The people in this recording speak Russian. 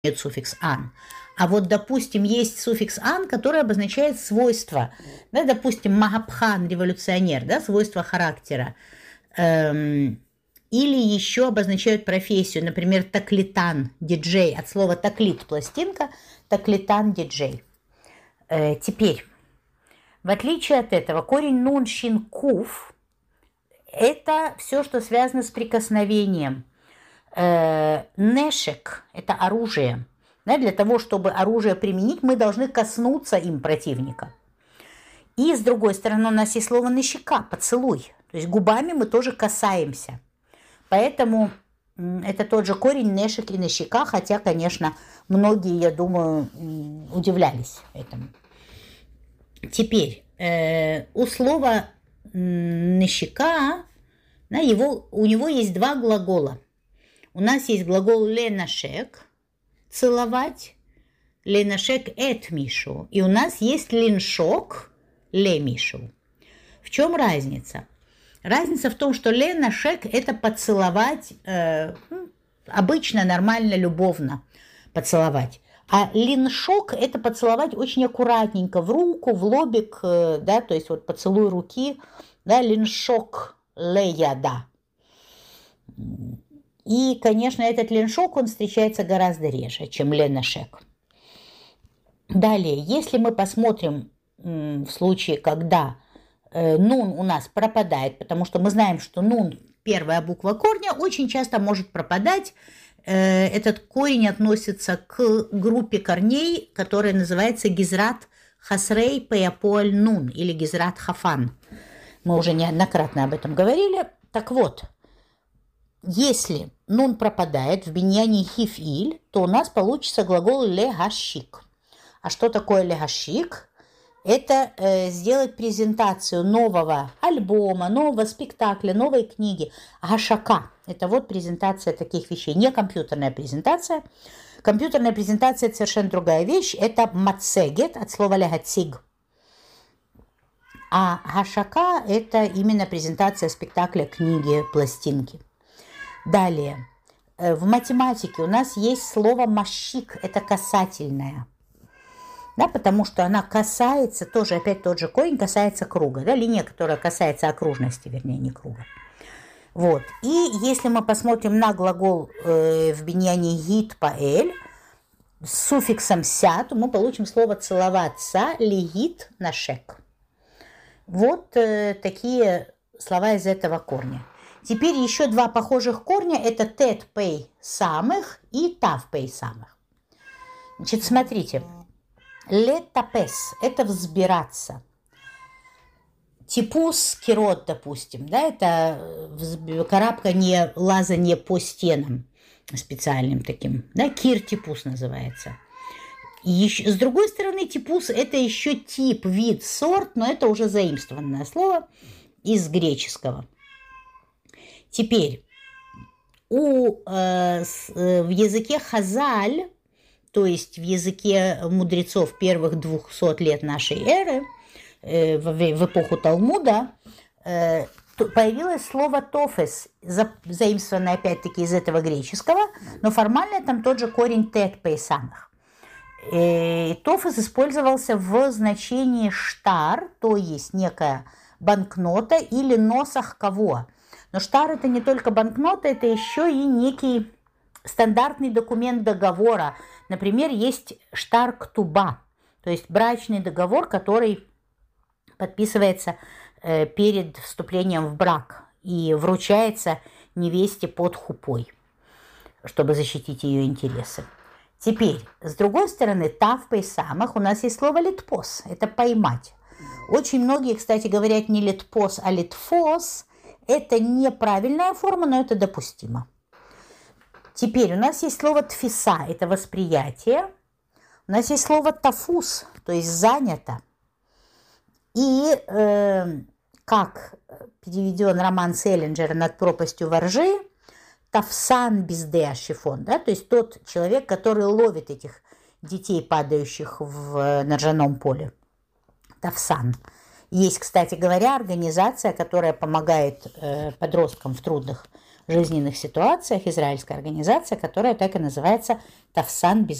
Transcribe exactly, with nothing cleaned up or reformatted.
суффикс «ан». А вот, допустим, есть суффикс «ан», который обозначает свойства. Да, допустим, Махабхан, революционер, да, свойства характера. Эм, или еще обозначают профессию. Например, таклитан, диджей. От слова таклит – пластинка, таклитан – диджей. Э, теперь, в отличие от этого, корень нун, шин, куф – это все, что связано с прикосновением. Э, нешек – это оружие. Да, для того, чтобы оружие применить, мы должны коснуться им противника. И, с другой стороны, у нас есть слово «нещека» – поцелуй. То есть губами мы тоже касаемся. Поэтому это тот же корень «нешек» и «нещека», хотя, конечно, многие, я думаю, удивлялись этому. Теперь, э, у слова «нещека» да, его, у него есть два глагола. У нас есть глагол «ленашек» – целовать, «ленашек эт мишу», и у нас есть «линшок» – «ле мишу». В чем разница? Разница в том, что «ленашек» – это поцеловать, э, обычно, нормально, любовно поцеловать. А линшок – это поцеловать очень аккуратненько, в руку, в лобик, э, да, то есть вот поцелуй руки, да, линшок ле яда. И, конечно, этот линшок, он встречается гораздо реже, чем ленашек. Далее, если мы посмотрим м, в случае, когда э, нун у нас пропадает, потому что мы знаем, что нун, первая буква корня, очень часто может пропадать. Э, этот корень относится к группе корней, которая называется гизрат хасрей пеяполь нун или гизрат хафан. Мы уже неоднократно об этом говорили. Так вот, если нун пропадает в биньяне хифиль, то у нас получится глагол легашик. А что такое легашик? Это э, сделать презентацию нового альбома, нового спектакля, новой книги. Гашака – это вот презентация таких вещей. Не компьютерная презентация. Компьютерная презентация – это совершенно другая вещь. Это мацегет от слова легациг. А гашака – это именно презентация спектакля, книги, пластинки. Далее, в математике у нас есть слово «машик», это касательное, да, потому что она касается, тоже опять тот же корень, касается круга, да, линия, которая касается окружности, вернее, не круга. Вот, и если мы посмотрим на глагол э, в биньяне «гит паэль» с суффиксом «ся», то мы получим слово «целоваться» «лигит нашек». Вот э, такие слова из этого корня. Теперь еще два похожих корня – это тет пей самых и тав пей самых. Значит, смотрите. Летапес – это взбираться. Типус кирот, допустим, да, это карабканье, лазанье по стенам специальным таким, да, кир-типус называется. И еще, с другой стороны, типус – это еще тип, вид, сорт, но это уже заимствованное слово из греческого. Теперь, у, э, с, э, в языке хазаль, то есть в языке мудрецов первых двухсот лет нашей эры, э, в, в эпоху Талмуда, э, появилось слово тофес, за, заимствованное опять-таки из этого греческого, но формально там тот же корень тет пейсанах. Э, тофес использовался в значении штар, то есть некая банкнота или носах кого. Но штар – это не только банкнота, это еще и некий стандартный документ договора. Например, есть штар ктуба, то есть брачный договор, который подписывается э, перед вступлением в брак и вручается невесте под хупой, чтобы защитить ее интересы. Теперь, с другой стороны, тав пейсамах у нас есть слово литпос, это поймать. Очень многие, кстати, говорят не литпос, а литфос. Это неправильная форма, но это допустимо. Теперь у нас есть слово тфиса, это восприятие. У нас есть слово тафус, то есть занято. И э, как переведен роман Селлинджера «Над пропастью воржи», тафсан бездеа шифон, да, то есть тот человек, который ловит этих детей, падающих в, на ржаном поле. Тафсан. Есть, кстати говоря, организация, которая помогает э, подросткам в трудных жизненных ситуациях израильская организация, которая так и называется Тавсан